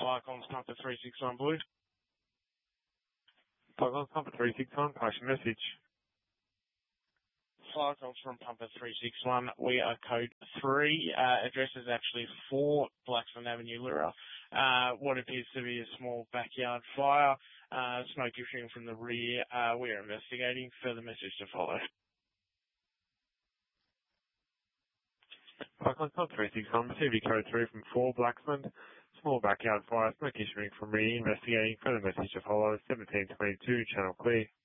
Fire comms Pumper 361 Blue. Fire comms Pumper 361, pass your message. Fire comms from Pumper 361. We are code 3. Address is actually 4 Blacksman Avenue, Lura. What appears to be a small backyard fire. Smoke issuing from the rear. We are investigating. Further message to follow. Fire comms Pumper 361, receiving code 3 from 4 Blacksman. Small backyard fire, smoke issuing from rear, investigating. Further message to follow. 1722, channel clear.